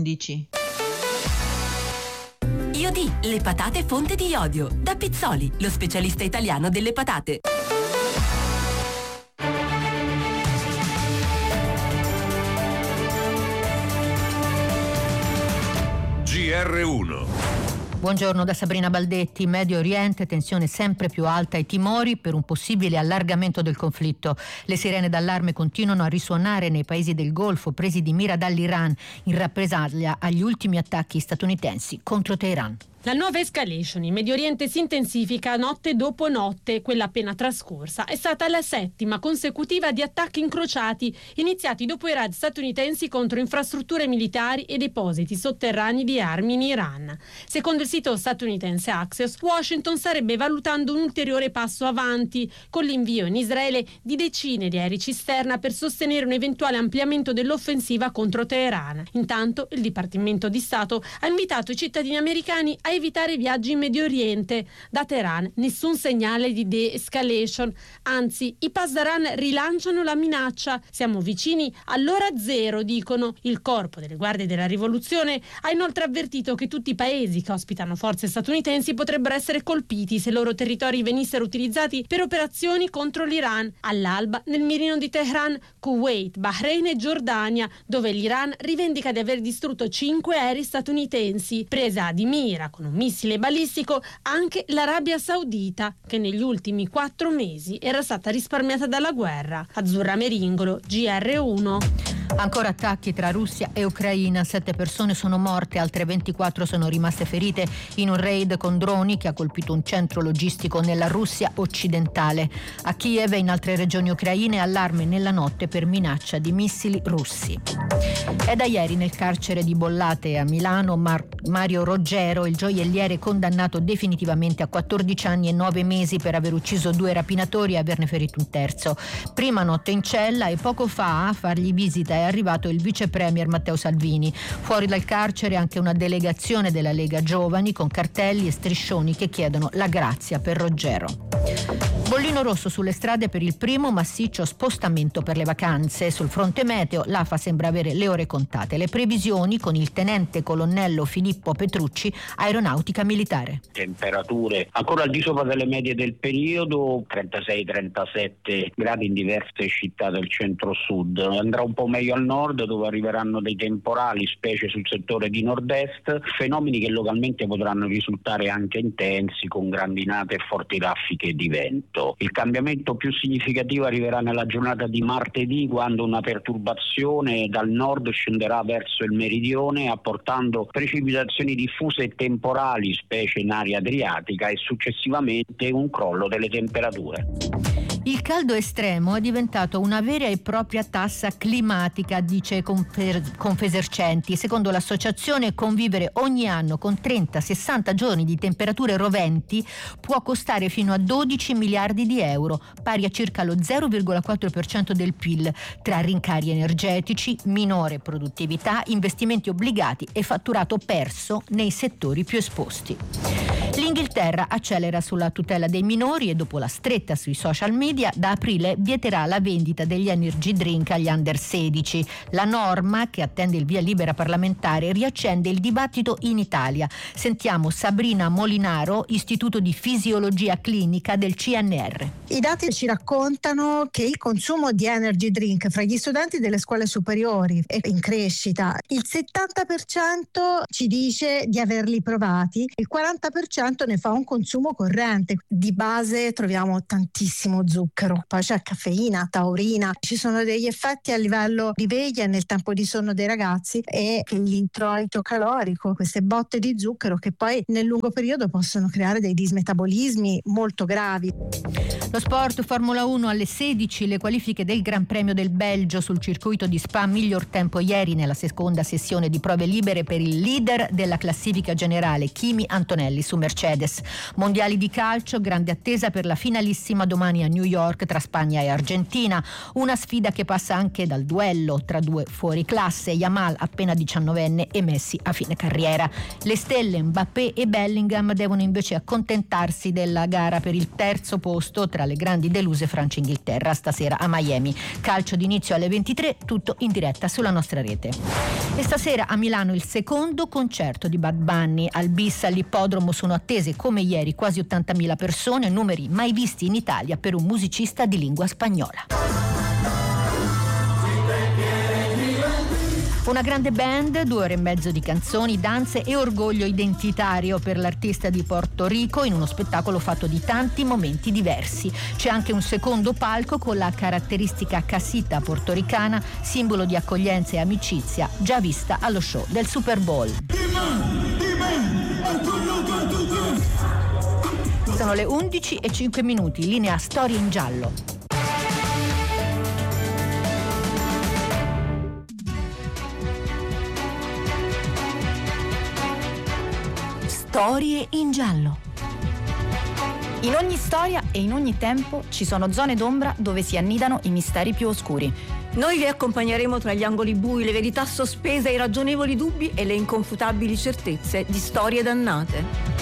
11. Iodi, le patate fonte di iodio. Da Pizzoli, lo specialista italiano delle patate. GR1. Buongiorno da Sabrina Baldetti. Medio Oriente, tensione sempre più alta e timori per un possibile allargamento del conflitto. Le sirene d'allarme continuano a risuonare nei paesi del Golfo presi di mira dall'Iran in rappresaglia agli ultimi attacchi statunitensi contro Teheran. La nuova escalation in Medio Oriente si intensifica notte dopo notte. Quella appena trascorsa è stata la 7ª consecutiva di attacchi incrociati iniziati dopo i raid statunitensi contro infrastrutture militari e depositi sotterranei di armi in Iran. Secondo il sito statunitense Axios, Washington starebbe valutando un ulteriore passo avanti con l'invio in Israele di decine di aerei cisterna per sostenere un eventuale ampliamento dell'offensiva contro Teheran. Intanto il Dipartimento di Stato ha invitato i cittadini americani a evitare viaggi in Medio Oriente. Da Teheran nessun segnale di de-escalation, anzi i Pasdaran rilanciano la minaccia. Siamo vicini all'ora zero, dicono. Il corpo delle guardie della rivoluzione ha inoltre avvertito che tutti i paesi che ospitano forze statunitensi potrebbero essere colpiti se i loro territori venissero utilizzati per operazioni contro l'Iran. All'alba nel mirino di Teheran, Kuwait, Bahrain e Giordania, dove l'Iran rivendica di aver distrutto 5 aerei statunitensi. Presa di mira con un missile balistico anche l'Arabia Saudita, che negli ultimi 4 mesi era stata risparmiata dalla guerra. Azzurra Meringolo, GR1. Ancora attacchi tra Russia e Ucraina. 7 persone sono morte, altre 24 sono rimaste ferite in un raid con droni che ha colpito un centro logistico nella Russia occidentale. A Kiev e in altre regioni ucraine allarme nella notte per minaccia di missili russi. È da ieri nel carcere di Bollate a Milano Mario Roggero, il gioielliere condannato definitivamente a 14 anni e 9 mesi per aver ucciso 2 rapinatori e averne ferito un terzo. Prima notte in cella e poco fa a fargli visita è arrivato il vice premier Matteo Salvini. Fuori dal carcere anche una delegazione della Lega Giovani con cartelli e striscioni che chiedono la grazia per Roggero. Bollino rosso sulle strade per il primo massiccio spostamento per le vacanze. Sul fronte meteo l'AFA sembra avere le ore contate. Le previsioni con il tenente colonnello Filippo Petrucci, Aeronautica Militare. Temperature ancora al di sopra delle medie del periodo, 36-37 gradi in diverse città del centro-sud. Andrà un po' meglio al nord, dove arriveranno dei temporali, specie sul settore di nord-est, fenomeni che localmente potranno risultare anche intensi, con grandinate e forti raffiche di vento. Il cambiamento più significativo arriverà nella giornata di martedì, quando una perturbazione dal nord scenderà verso il meridione, apportando precipitazioni diffuse e temporali, specie in area adriatica, e successivamente un crollo delle temperature. Il caldo estremo è diventato una vera e propria tassa climatica, dice Confesercenti. Secondo l'associazione, convivere ogni anno con 30-60 giorni di temperature roventi può costare fino a 12 miliardi di euro, pari a circa lo 0,4% del PIL, tra rincari energetici, minore produttività, investimenti obbligati e fatturato perso nei settori più esposti. L'Inghilterra accelera sulla tutela dei minori e dopo la stretta sui social media da aprile vieterà la vendita degli energy drink agli under 16. La norma, che attende il via libera parlamentare, riaccende il dibattito in Italia. Sentiamo Sabrina Molinaro, Istituto di Fisiologia Clinica del CNR. I dati ci raccontano che il consumo di energy drink fra gli studenti delle scuole superiori è in crescita. Il 70% ci dice di averli provati, il 40% ne fa un consumo corrente. Di base troviamo tantissimo zucchero, poi c'è caffeina, taurina, ci sono degli effetti a livello di veglia nel tempo di sonno dei ragazzi e l'introito calorico, queste botte di zucchero che poi nel lungo periodo possono creare dei dismetabolismi molto gravi. Lo sport, Formula 1 alle 16, le qualifiche del Gran Premio del Belgio sul circuito di Spa, miglior tempo ieri nella seconda sessione di prove libere per il leader della classifica generale Kimi Antonelli su Mercedes. Mercedes. Mondiali di calcio, grande attesa per la finalissima domani a New York tra Spagna e Argentina. Una sfida che passa anche dal duello tra due fuoriclasse, Yamal appena 19enne e Messi a fine carriera. Le stelle Mbappé e Bellingham devono invece accontentarsi della gara per il terzo posto tra le grandi deluse Francia-Inghilterra stasera a Miami. Calcio d'inizio alle 23, tutto in diretta sulla nostra rete. E stasera a Milano il secondo concerto di Bad Bunny. Al bis all'ippodromo sono attese come ieri quasi 80.000 persone, numeri mai visti in Italia per un musicista di lingua spagnola. Una grande band, 2 ore e mezzo di canzoni, danze e orgoglio identitario per l'artista di Porto Rico in uno spettacolo fatto di tanti momenti diversi. C'è anche un secondo palco con la caratteristica casita portoricana, simbolo di accoglienza e amicizia, già vista allo show del Super Bowl. Sono le 11:05, linea Storie in giallo. Storie in giallo. In ogni storia e in ogni tempo ci sono zone d'ombra dove si annidano i misteri più oscuri. Noi vi accompagneremo tra gli angoli bui, le verità sospese, i ragionevoli dubbi e le inconfutabili certezze di storie dannate.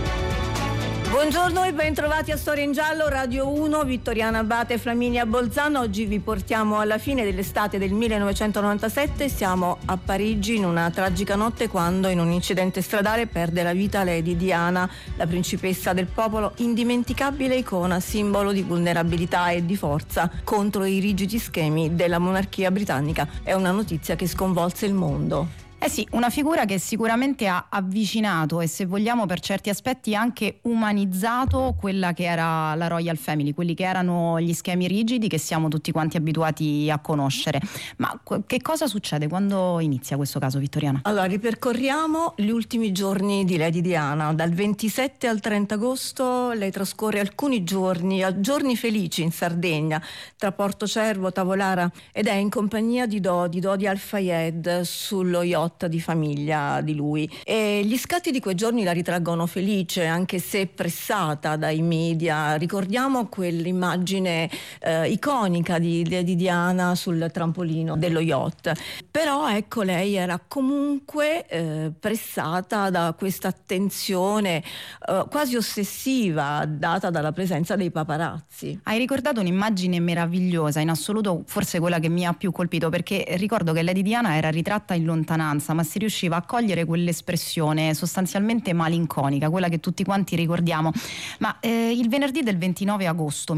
Buongiorno e ben trovati a Storia in Giallo, Radio 1, Vittoriana Abate e Flaminia Bolzano. Oggi vi portiamo alla fine dell'estate del 1997. Siamo a Parigi in una tragica notte quando in un incidente stradale perde la vita Lady Diana, la principessa del popolo, indimenticabile icona, simbolo di vulnerabilità e di forza contro i rigidi schemi della monarchia britannica. È una notizia che sconvolse il mondo. Eh sì, una figura che sicuramente ha avvicinato e, se vogliamo, per certi aspetti anche umanizzato quella che era la Royal Family, quelli che erano gli schemi rigidi che siamo tutti quanti abituati a conoscere. Ma che cosa succede quando inizia questo caso, Vittoriana? Allora, ripercorriamo gli ultimi giorni di Lady Diana. Dal 27 al 30 agosto lei trascorre alcuni giorni felici in Sardegna, tra Portocervo, Tavolara, ed è in compagnia di Dodi Al-Fayed sullo yacht di famiglia di lui. E gli scatti di quei giorni la ritraggono felice, anche se pressata dai media. Ricordiamo quell'immagine iconica di Diana sul trampolino dello yacht. Però ecco, lei era comunque pressata da questa attenzione quasi ossessiva data dalla presenza dei paparazzi. Hai ricordato un'immagine meravigliosa, in assoluto forse quella che mi ha più colpito, perché ricordo che Lady Diana era ritratta in lontananza, ma si riusciva a cogliere quell'espressione sostanzialmente malinconica, quella che tutti quanti ricordiamo. Ma il venerdì del 29 agosto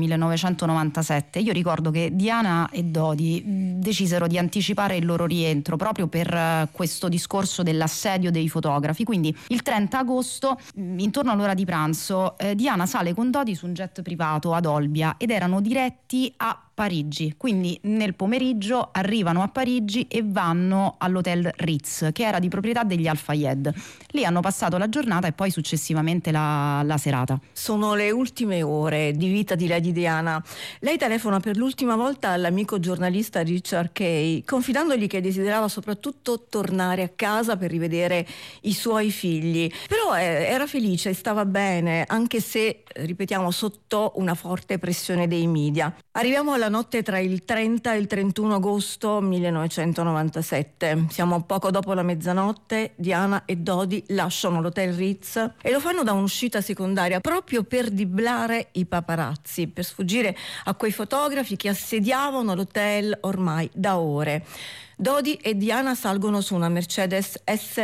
1997 io ricordo che Diana e Dodi decisero di anticipare il loro rientro proprio per questo discorso dell'assedio dei fotografi. Quindi il 30 agosto, intorno all'ora di pranzo, Diana sale con Dodi su un jet privato ad Olbia ed erano diretti a Parigi. Quindi nel pomeriggio arrivano a Parigi e vanno all'hotel Ritz, che era di proprietà degli Al-Fayed. Lì hanno passato la giornata e poi successivamente la serata. Sono le ultime ore di vita di Lady Diana. Lei telefona per l'ultima volta all'amico giornalista Richard Kay, confidandogli che desiderava soprattutto tornare a casa per rivedere i suoi figli. Però era felice, stava bene, anche se, ripetiamo, sotto una forte pressione dei media. Arriviamo alla notte tra il 30 e il 31 agosto 1997. Siamo poco dopo la mezzanotte. Diana e Dodi lasciano l'hotel Ritz e lo fanno da un'uscita secondaria proprio per driblare i paparazzi, per sfuggire a quei fotografi che assediavano l'hotel ormai da ore. Dodi e Diana salgono su una Mercedes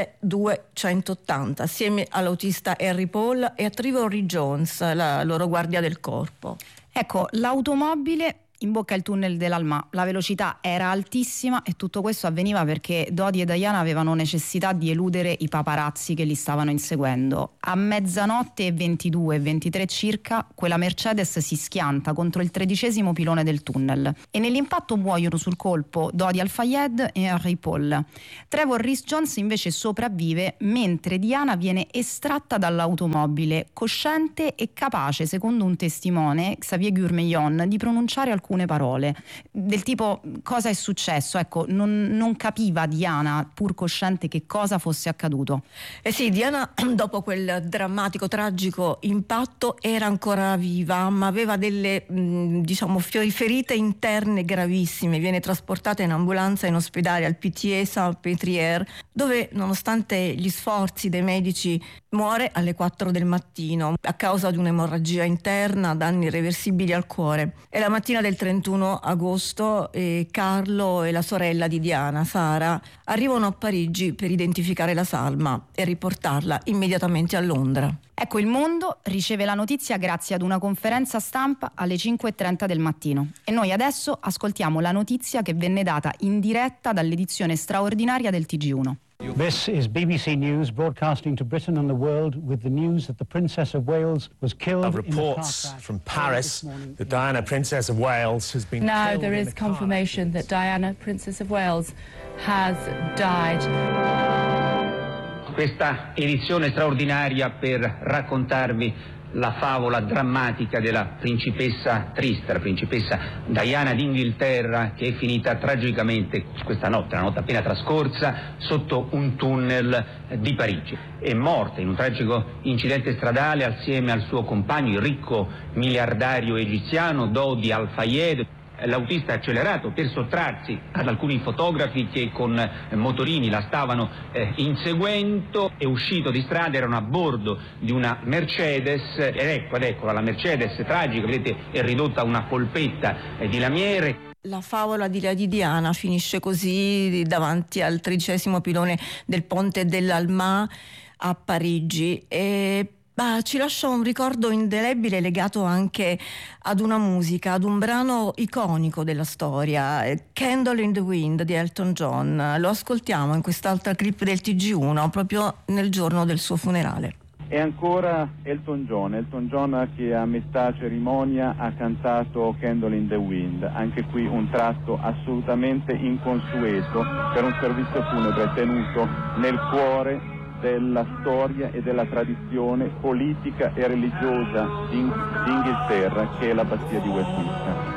S280 assieme all'autista Harry Paul e a Trevor Jones, la loro guardia del corpo. Ecco, l'automobile imbocca il tunnel dell'Alma, la velocità era altissima e tutto questo avveniva perché Dodi e Diana avevano necessità di eludere i paparazzi che li stavano inseguendo. A mezzanotte e 22 e 23 circa quella Mercedes si schianta contro il 13° pilone del tunnel e nell'impatto muoiono sul colpo Dodi Al-Fayed e Harry Paul. Trevor Jones invece sopravvive mentre Diana viene estratta dall'automobile cosciente e capace, secondo un testimone, Xavier Gourmeillon, di pronunciare alcune alcune parole, del tipo: cosa è successo? Ecco, non capiva Diana, pur cosciente, che cosa fosse accaduto. Sì, Diana dopo quel drammatico, tragico impatto era ancora viva, ma aveva delle ferite interne gravissime. Viene trasportata in ambulanza in ospedale al Pitié Salpêtrière, dove nonostante gli sforzi dei medici muore alle 4 del mattino a causa di un'emorragia interna, danni irreversibili al cuore. E la mattina del 31 agosto Carlo e la sorella di Diana, Sara, arrivano a Parigi per identificare la salma e riportarla immediatamente a Londra. Ecco, il mondo riceve la notizia grazie ad una conferenza stampa alle 5:30 del mattino. E noi adesso ascoltiamo la notizia che venne data in diretta dall'edizione straordinaria del TG1. This is BBC News broadcasting to Britain and the world with the news that the Princess of Wales was killed in a car crash. Reports from Paris that Diana, Princess of Wales, has been killed. Now there is confirmation that Diana, Princess of Wales, has died. Questa edizione straordinaria per raccontarvi la favola drammatica della principessa triste, la principessa Diana d'Inghilterra, che è finita tragicamente questa notte, la notte appena trascorsa, sotto un tunnel di Parigi. È morta in un tragico incidente stradale assieme al suo compagno, il ricco miliardario egiziano Dodi Al-Fayed. L'autista ha accelerato per sottrarsi ad alcuni fotografi che con motorini la stavano inseguendo. È uscito di strada, erano a bordo di una Mercedes ed eccola la Mercedes tragica, vedete, è ridotta a una polpetta di lamiere. La favola di Lady Diana finisce così davanti al 13° pilone del ponte dell'Alma a Parigi e ci lascia un ricordo indelebile legato anche ad una musica, ad un brano iconico della storia, Candle in the Wind di Elton John. Lo ascoltiamo in quest'altra clip del TG1 proprio nel giorno del suo funerale. E ancora Elton John che a metà cerimonia ha cantato Candle in the Wind, anche qui un tratto assolutamente inconsueto per un servizio funebre tenuto nel cuore della storia e della tradizione politica e religiosa di Inghilterra, che è l'abbazia di Westminster.